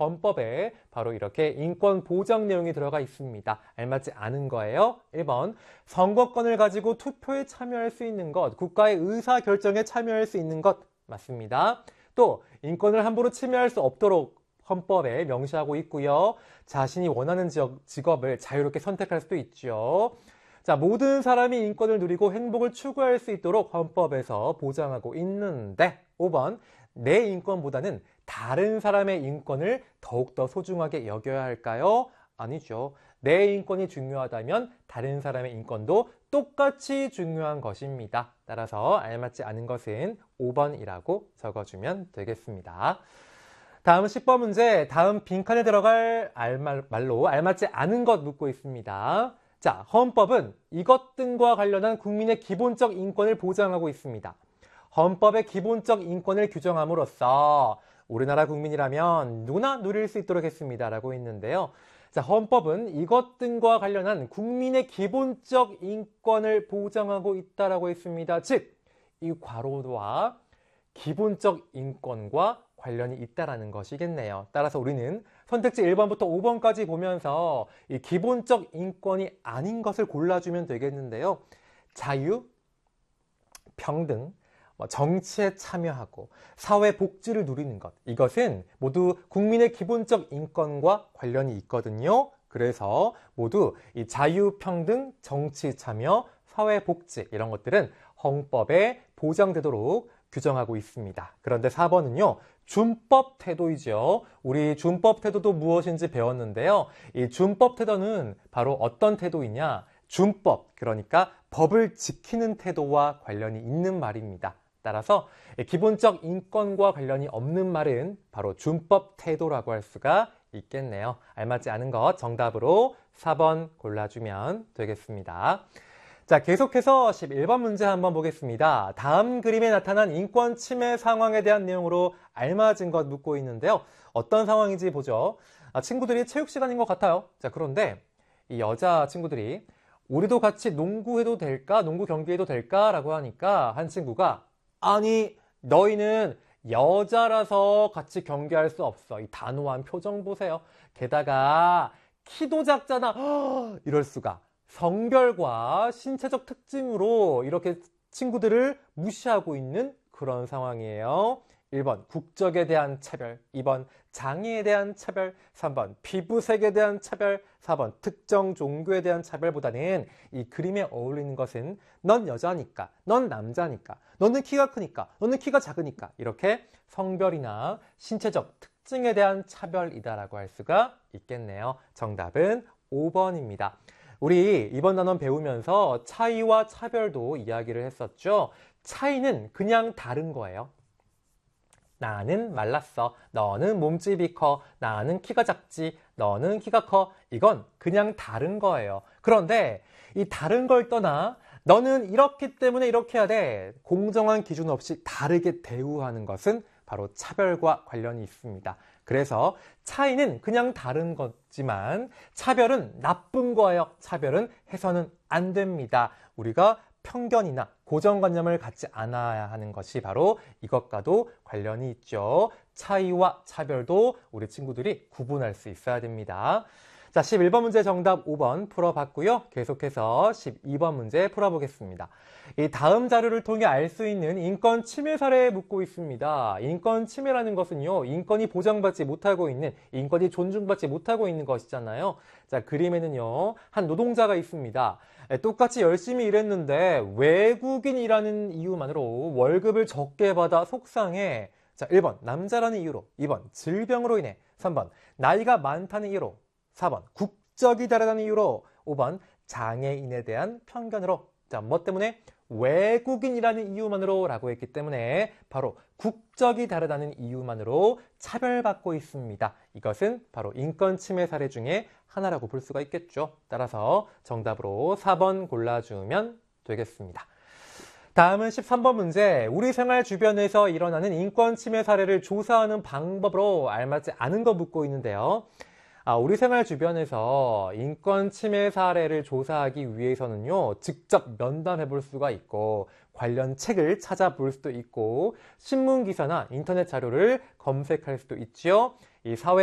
헌법에 바로 이렇게 인권 보장 내용이 들어가 있습니다. 알맞지 않은 거예요. 1번, 선거권을 가지고 투표에 참여할 수 있는 것, 국가의 의사결정에 참여할 수 있는 것 맞습니다. 또 인권을 함부로 침해할 수 없도록 헌법에 명시하고 있고요. 자신이 원하는 직업을 자유롭게 선택할 수도 있죠. 자, 모든 사람이 인권을 누리고 행복을 추구할 수 있도록 헌법에서 보장하고 있는데 5번, 내 인권보다는 다른 사람의 인권을 더욱더 소중하게 여겨야 할까요? 아니죠. 내 인권이 중요하다면 다른 사람의 인권도 똑같이 중요한 것입니다. 따라서 알맞지 않은 것은 5번이라고 적어주면 되겠습니다. 다음 10번 문제, 다음 빈칸에 들어갈 말로 알맞지 않은 것 묻고 있습니다. 자, 헌법은 이것 등과 관련한 국민의 기본적 인권을 보장하고 있습니다. 헌법의 기본적 인권을 규정함으로써 우리나라 국민이라면 누구나 누릴 수 있도록 했습니다. 라고 했는데요. 자, 헌법은 이것 등과 관련한 국민의 기본적 인권을 보장하고 있다라고 했습니다. 즉, 이 괄호와 기본적 인권과 관련이 있다라는 것이겠네요. 따라서 우리는 선택지 1번부터 5번까지 보면서 이 기본적 인권이 아닌 것을 골라주면 되겠는데요. 자유, 평등, 정치에 참여하고 사회 복지를 누리는 것, 이것은 모두 국민의 기본적 인권과 관련이 있거든요. 그래서 모두 이 자유, 평등, 정치 참여, 사회 복지 이런 것들은 헌법에 보장되도록 규정하고 있습니다. 그런데 4번은요. 준법 태도이죠. 우리 준법 태도도 무엇인지 배웠는데요. 이 준법 태도는 바로 어떤 태도이냐? 준법, 그러니까 법을 지키는 태도와 관련이 있는 말입니다. 따라서 기본적 인권과 관련이 없는 말은 바로 준법 태도라고 할 수가 있겠네요. 알맞지 않은 것 정답으로 4번 골라주면 되겠습니다. 자, 계속해서 11번 문제 한번 보겠습니다. 다음 그림에 나타난 인권 침해 상황에 대한 내용으로 알맞은 것 묻고 있는데요. 어떤 상황인지 보죠. 친구들이 체육 시간인 것 같아요. 자, 그런데 이 여자 친구들이 우리도 같이 농구해도 될까? 농구 경기해도 될까? 라고 하니까 한 친구가 아니, 너희는 여자라서 같이 경기할 수 없어. 이 단호한 표정 보세요. 게다가 키도 작잖아. 이럴 수가. 성별과 신체적 특징으로 이렇게 친구들을 무시하고 있는 그런 상황이에요. 1번 국적에 대한 차별, 2번 장애에 대한 차별, 3번 피부색에 대한 차별, 4번 특정 종교에 대한 차별보다는 이 그림에 어울리는 것은 넌 여자니까, 넌 남자니까, 너는 키가 크니까, 너는 키가 작으니까 이렇게 성별이나 신체적 특징에 대한 차별이다라고 할 수가 있겠네요. 정답은 5번입니다. 우리 이번 단원 배우면서 차이와 차별도 이야기를 했었죠. 차이는 그냥 다른 거예요. 나는 말랐어. 너는 몸집이 커. 나는 키가 작지. 너는 키가 커. 이건 그냥 다른 거예요. 그런데 이 다른 걸 떠나 너는 이렇기 때문에 이렇게 해야 돼. 공정한 기준 없이 다르게 대우하는 것은 바로 차별과 관련이 있습니다. 그래서 차이는 그냥 다른 거지만 차별은 나쁜 거예요. 차별은 해서는 안 됩니다. 우리가 편견이나 고정관념을 갖지 않아야 하는 것이 바로 이것과도 관련이 있죠. 차이와 차별도 우리 친구들이 구분할 수 있어야 됩니다. 자, 11번 문제 정답 5번 풀어봤고요. 계속해서 12번 문제 풀어보겠습니다. 이 다음 자료를 통해 알 수 있는 인권 침해 사례에 묻고 있습니다. 인권 침해라는 것은요, 인권이 보장받지 못하고 있는, 인권이 존중받지 못하고 있는 것이잖아요. 자, 그림에는요, 한 노동자가 있습니다. 똑같이 열심히 일했는데 외국인이라는 이유만으로 월급을 적게 받아 속상해. 자, 1번 남자라는 이유로, 2번 질병으로 인해, 3번 나이가 많다는 이유로, 4번 국적이 다르다는 이유로, 5번 장애인에 대한 편견으로. 자, 뭐 때문에? 외국인이라는 이유만으로 라고 했기 때문에 바로 국적이 다르다는 이유만으로 차별받고 있습니다. 이것은 바로 인권 침해 사례 중에 하나라고 볼 수가 있겠죠. 따라서 정답으로 4번 골라주면 되겠습니다. 다음은 13번 문제. 우리 생활 주변에서 일어나는 인권 침해 사례를 조사하는 방법으로 알맞지 않은 거 묻고 있는데요. 우리 생활 주변에서 인권 침해 사례를 조사하기 위해서는요, 직접 면담해 볼 수가 있고, 관련 책을 찾아볼 수도 있고, 신문 기사나 인터넷 자료를 검색할 수도 있지요. 이 사회